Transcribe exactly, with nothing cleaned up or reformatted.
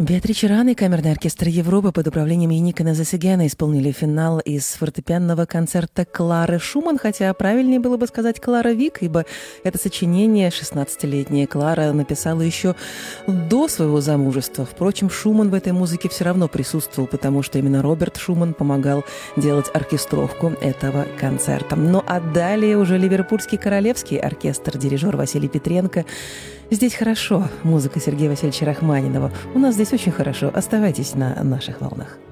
Беатриче Рано и камерный оркестр Европы под управлением Яника Назасегяна исполнили финал из фортепианного концерта Клары Шуман, хотя правильнее было бы сказать Клара Вик, ибо это сочинение шестнадцатилетняя Клара написала еще до своего замужества. Впрочем, Шуман в этой музыке все равно присутствовал, потому что именно Роберт Шуман помогал делать оркестровку этого концерта. Ну а далее уже Ливерпульский королевский оркестр, дирижер Василий Петренко. Здесь хорошо. Музыка Сергея Васильевича Рахманинова. У нас здесь очень хорошо. Оставайтесь на наших волнах.